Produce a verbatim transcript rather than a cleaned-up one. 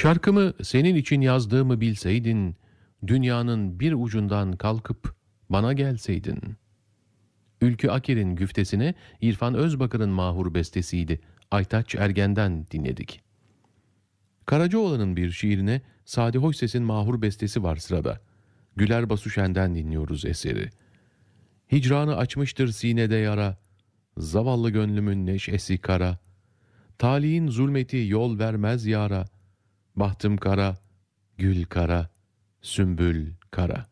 Şarkımı senin için yazdığımı bilseydin, dünyanın bir ucundan kalkıp bana gelseydin. Ülkü Akir'in güftesine İrfan Özbakır'ın mahur bestesiydi. Aytaç Ergen'den dinledik. Karacaoğlan'ın bir şiirine Sadi Hoyses'in mahur bestesi var sırada. Güler Basuşen'den dinliyoruz eseri. Hicranı açmıştır sinede yara, zavallı gönlümün neşesi kara. Talihin zulmeti yol vermez yara, bahtım kara, gül kara, sümbül kara.